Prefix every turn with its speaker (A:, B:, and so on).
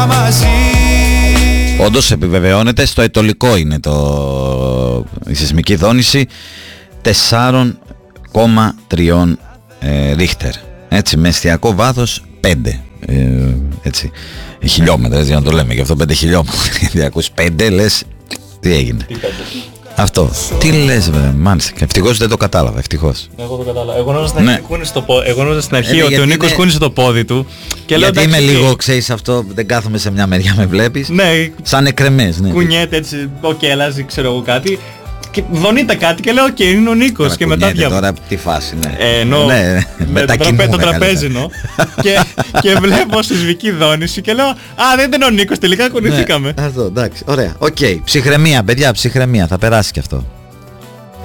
A: Όντως επιβεβαιώνεται, στο Αιτωλικό είναι η σεισμική δόνηση 4,3 ρίχτερ. Έτσι, με εστιακό βάθος 5 έτσι, χιλιόμετρα, έτσι να το λέμε, γι' αυτό 5 χιλιόμετρα. Γιατί ακούς 5, λες τι έγινε. Αυτό. Τι λες βρε, μάλιστα. Ευτυχώς δεν το κατάλαβα, ευτυχώς.
B: Εγώ το κατάλαβα. Εγώ νόμιζα στην αρχή ότι ο Νίκος κούνησε το πόδι του. Και
A: γιατί λέω, είμαι λίγο, ξέρεις αυτό, δεν κάθομαι σε μια μεριά, με βλέπεις.
B: Ναι.
A: Σαν εκρεμές, ναι.
B: Κουνιέται έτσι, αλλάζει, ξέρω εγώ κάτι. Και δονείται κάτι και λέω οκ, είναι ο Νίκος.
A: Τώρα,
B: και μετά
A: τώρα τι φάση, ναι.
B: Ναι, το τραπέζινο. Και βλέπω σεισμική δόνηση και λέω α, δεν ήταν ο Νίκος, τελικά κουνηθήκαμε.
A: Αυτό, εντάξει, ωραία. Οκ, ψυχραιμία, παιδιά, ψυχραιμία, θα περάσει και αυτό.